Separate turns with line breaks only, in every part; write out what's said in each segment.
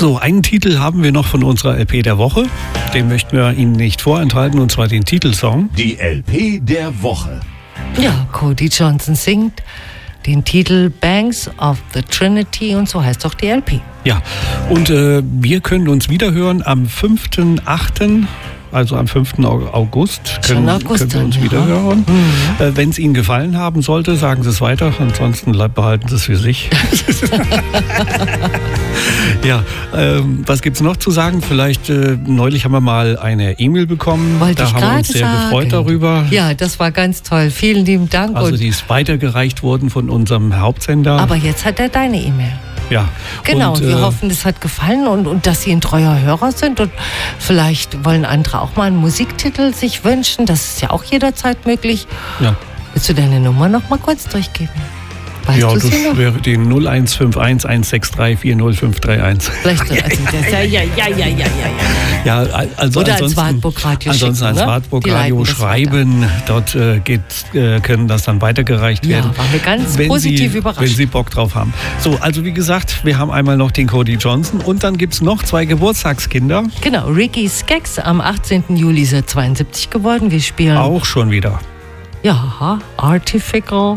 So, einen Titel haben wir noch von unserer LP der Woche. Den möchten wir Ihnen nicht vorenthalten, und zwar den Titelsong.
Die LP der Woche.
Ja, Cody Johnson singt den Titel Banks of the Trinity und so heißt auch die LP.
Ja, und wir können uns wiederhören am 5.8., also am 5. August können wir uns wieder hören. Wenn es Ihnen gefallen haben sollte, sagen Sie es weiter, ansonsten behalten Sie es für sich. Ja, was gibt es noch zu sagen? Vielleicht, neulich haben wir mal eine E-Mail bekommen. Da haben wir uns sehr gefreut darüber.
Ja, das war ganz toll. Vielen lieben Dank.
Also die ist weitergereicht worden von unserem Hauptsender.
Aber jetzt hat er deine E-Mail.
Ja.
Genau, und wir hoffen, es hat gefallen und dass Sie ein treuer Hörer sind und vielleicht wollen andere auch mal einen Musiktitel sich wünschen. Das ist ja auch jederzeit möglich.
Ja.
Willst du deine Nummer noch mal kurz durchgeben? Weißt
ja,
du
das wäre die 0151 163 40531.
Vielleicht so,
ja, also
oder ans Wartburg-Radio schicken.
Ansonsten ans Wartburg-Radio schreiben. Dort können das dann weitergereicht werden.
Ja, waren wir ganz positiv überrascht.
Wenn Sie Bock drauf haben. So, also wie gesagt, wir haben einmal noch den Cody Johnson und dann gibt es noch 2 Geburtstagskinder.
Genau, Ricky Skaggs am 18. Juli ist er 72 geworden. Wir spielen
auch schon wieder.
Ja, Artificial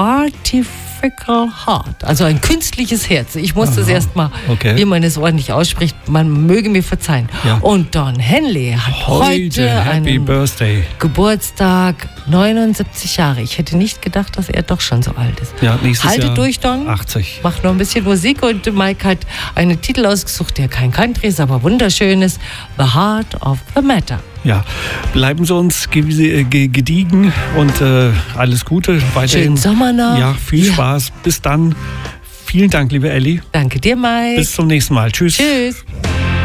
Heart, also ein künstliches Herz. Ich muss das erstmal, wie man es ordentlich ausspricht, man möge mir verzeihen. Ja. Und Don Henley hat heute einen Geburtstag, 79 Jahre. Ich hätte nicht gedacht, dass er doch schon so alt ist.
Ja, nächstes
Halte
Jahr
durch, Don.
80.
Mach noch ein bisschen Musik und Mike hat einen Titel ausgesucht, der kein Country ist, aber wunderschön ist. The Heart of the Matter.
Ja, bleiben Sie uns gediegen und alles Gute weiterhin.
Schönen Sommer noch.
Ja, viel Spaß. Bis dann. Vielen Dank, liebe Elli.
Danke dir, Mike.
Bis zum nächsten Mal. Tschüss.
Tschüss.